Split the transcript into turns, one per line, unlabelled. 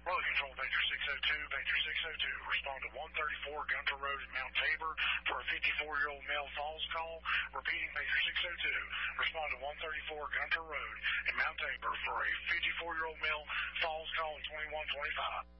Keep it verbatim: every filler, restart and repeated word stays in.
Quality Control, Pager six oh two, Pager six oh two. Respond to one thirty-four Gunter Road in Mount Tabor for a fifty-four-year-old male falls call. Repeating, Pager six oh two. Respond to one thirty-four Gunter Road in Mount Tabor for a fifty-four-year-old male falls call in twenty-one twenty-five.